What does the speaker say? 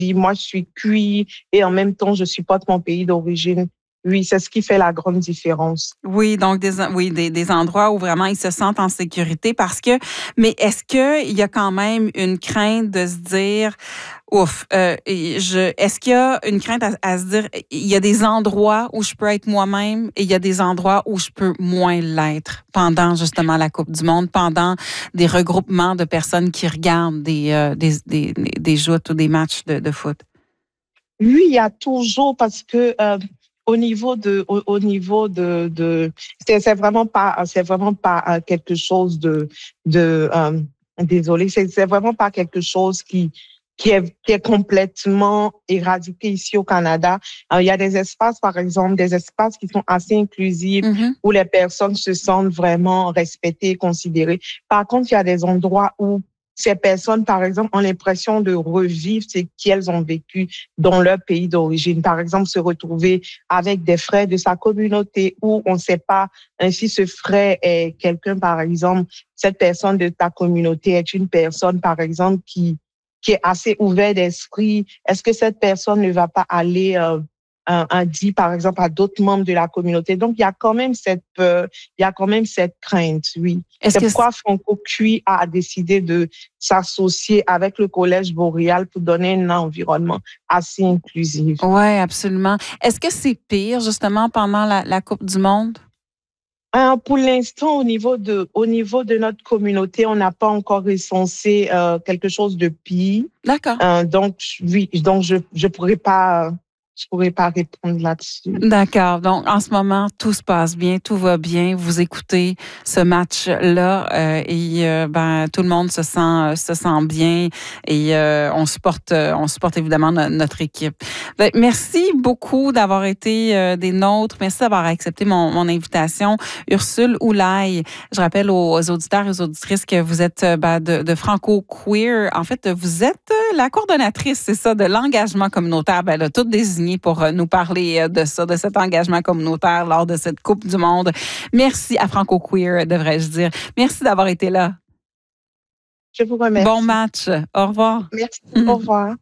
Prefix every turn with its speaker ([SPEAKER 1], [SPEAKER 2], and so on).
[SPEAKER 1] moi, je suis cuit et en même temps, je supporte mon pays d'origine. Oui, c'est ce qui fait la grande différence.
[SPEAKER 2] Oui, donc des endroits où vraiment ils se sentent en sécurité mais est-ce qu'il y a quand même une crainte de se dire, ouf, est-ce qu'il y a une crainte à se dire, il y a des endroits où je peux être moi-même et il y a des endroits où je peux moins l'être pendant justement la Coupe du Monde, pendant des regroupements de personnes qui regardent des joutes ou des matchs de foot?
[SPEAKER 1] Oui, il y a toujours parce que au niveau de c'est vraiment pas quelque chose de désolé, c'est vraiment pas quelque chose qui est complètement éradiqué ici au Canada. Il y a des espaces, par exemple, des espaces qui sont assez inclusifs
[SPEAKER 2] Mm-hmm.
[SPEAKER 1] où les personnes se sentent vraiment respectées et considérées. Par contre, il y a des endroits où ces personnes, par exemple, ont l'impression de revivre ce qu'elles ont vécu dans leur pays d'origine. Par exemple, se retrouver avec des frères de sa communauté où on ne sait pas si ce frère est quelqu'un, par exemple, cette personne de ta communauté est une personne, par exemple, qui est assez ouvert d'esprit. Est-ce que cette personne ne va pas aller dit, par exemple, à d'autres membres de la communauté? Donc, il y a quand même cette peur, il y a quand même cette crainte, oui.
[SPEAKER 2] Est-ce
[SPEAKER 1] C'est
[SPEAKER 2] que
[SPEAKER 1] pourquoi Franco Cuit a décidé de s'associer avec le Collège Boréal pour donner un environnement assez inclusif.
[SPEAKER 2] Oui, absolument. Est-ce que c'est pire, justement, pendant la Coupe du Monde?
[SPEAKER 1] Pour l'instant, au niveau de notre communauté, on n'a pas encore recensé quelque chose de pire.
[SPEAKER 2] D'accord.
[SPEAKER 1] Donc, oui, donc je pourrais pas répondre là-dessus.
[SPEAKER 2] D'accord. Donc, en ce moment, tout se passe bien, tout va bien. Vous écoutez ce match-là et tout le monde se sent bien et on supporte évidemment notre équipe. Ben, merci beaucoup d'avoir été des nôtres. Merci d'avoir accepté mon invitation. Ursule Oulaye, je rappelle aux auditeurs et aux auditrices que vous êtes de Franco Queer. En fait, vous êtes la coordonnatrice, c'est ça, de l'engagement communautaire. Ben, elle a tout désigné pour nous parler de ça, de cet engagement communautaire lors de cette Coupe du Monde. Merci à Franco Queer, devrais-je dire. Merci d'avoir été là.
[SPEAKER 1] Je vous remercie.
[SPEAKER 2] Bon match. Au revoir.
[SPEAKER 1] Merci. Au revoir.